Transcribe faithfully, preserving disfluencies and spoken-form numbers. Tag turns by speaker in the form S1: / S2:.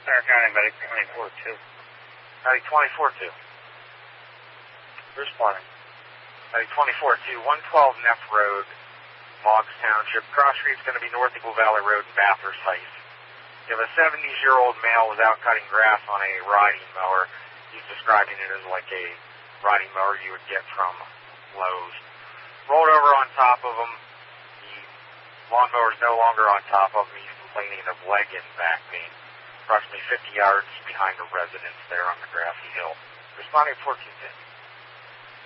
S1: Center County Medic twenty-four two.
S2: Medic twenty-four two.
S1: Responding.
S2: Medic twenty-four two, one twelve Neff Road, Moggs Township. Cross street's going to be north Eagle Valley Road in Bathurst Heights. You have a seventies-year-old male without cutting grass on a riding mower. He's describing it as like a riding mower you would get from Lowe's. Rolled over on top of him. The lawnmower's no longer on top of him. He's complaining of leg and back pain. Approximately fifty yards behind the residence there on the grassy hill. Responding fourteen ten.